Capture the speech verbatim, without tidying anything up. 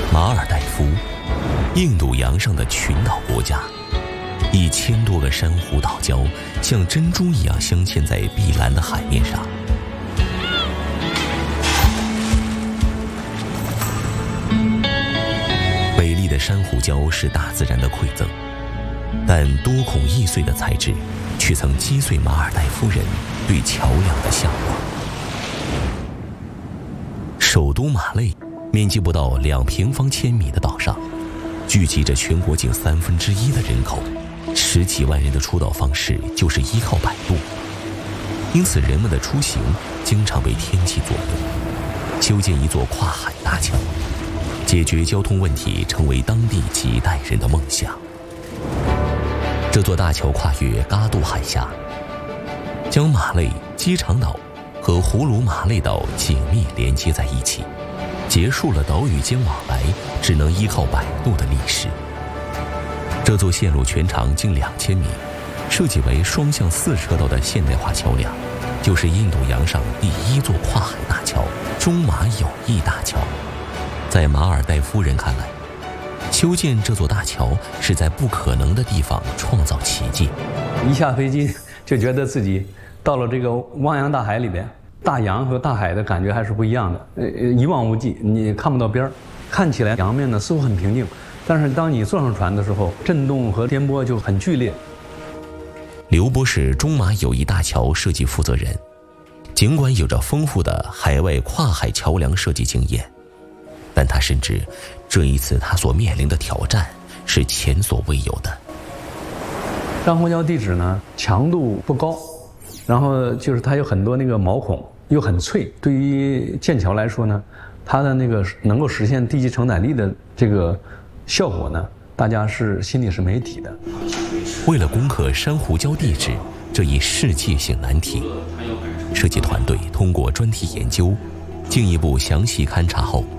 马尔代夫，印度洋上的群岛国家，一千多个珊瑚岛礁像珍珠一样镶嵌在碧蓝的海面上。美丽的珊瑚礁是大自然的馈赠，但多孔易碎的材质却曾击碎马尔代夫人对桥梁的向往。首都马累面积不到两平方千米的岛上，聚集着全国近三分之一的人口，十几万人的出岛方式就是依靠摆渡，因此人们的出行经常被天气左右。修建一座跨海大桥，解决交通问题成为当地几代人的梦想。这座大桥跨越嘎杜海峡，将马累机场岛和葫芦马累岛紧密连接在一起，结束了岛屿间往来只能依靠摆渡的历史。这座线路全长近两千米，设计为双向四车道的现代化桥梁，就是印度洋上第一座跨海大桥——中马友谊大桥。在马尔代夫人看来，修建这座大桥是在不可能的地方创造奇迹。 一下飞机就觉得自己到了这个汪洋大海里边，大洋和大海的感觉还是不一样的，呃，一望无际，你看不到边儿。看起来洋面呢似乎很平静，但是当你坐上船的时候，震动和颠簸就很剧烈。 刘波是中马友谊大桥设计负责人，尽管有着丰富的海外跨海桥梁设计经验，但他深知这一次他所面临的挑战是前所未有的。 珊瑚礁地质呢强度不高，然后就是它有很多那个毛孔，又很脆。对于建桥来说呢，它的那个能够实现地基承载力的这个效果呢，大家是心里是没底的。 为了攻克珊瑚礁地质这一世界性难题，设计团队通过专题研究，进一步详细勘察后，